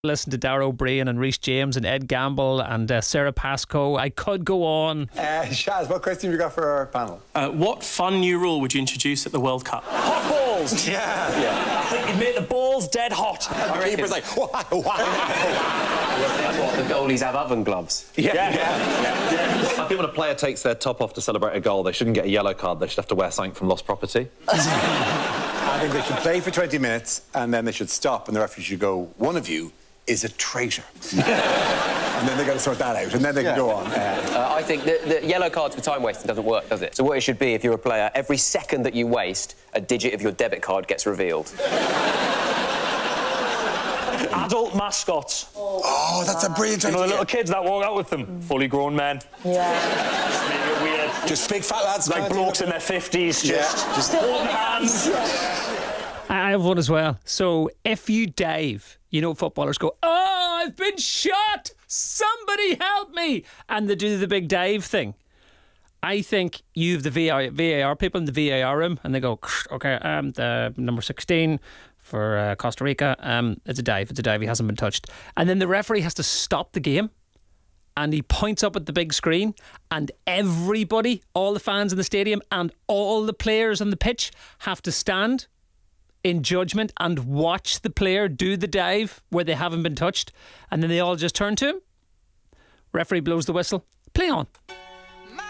Listen to Darragh O'Brien and Rhys James and Ed Gamble and Sarah Pascoe. I could go on. Shaz, what question have you got for our panel? What fun new rule would you introduce at the World Cup? Hot balls! Yeah. I think you'd make the balls dead hot. And the keeper's like, wow. What, the goalies have oven gloves? Yeah. I think when a player takes their top off to celebrate a goal, they shouldn't get a yellow card. They should have to wear something from lost property. I think they should play for 20 minutes and then they should stop and the referee should go, one of you is a traitor. And then they've got to sort that out and then they can go on. I think the yellow cards for time wasting doesn't work, does it? So what it should be, if you're a player, every second that you waste, a digit of your debit card gets revealed. Adult mascots. Oh, that's a brilliant idea. You know, the little kids that walk out with them. Fully grown men. Yeah. Just make it weird. Just big fat lads. Like blokes in their 50s, just holding hands. I have one as well. So if you dive, you know, footballers go, oh, I've been shot, somebody help me, and they do the big dive thing. I think you have the VAR people in the VAR room and they go, okay, the number 16 for Costa Rica, it's a dive, he hasn't been touched. And then the referee has to stop the game and he points up at the big screen and everybody, all the fans in the stadium and all the players on the pitch have to stand in judgment and watch the player do the dive where they haven't been touched, and then they all just turn to him. Referee blows the whistle. Play on.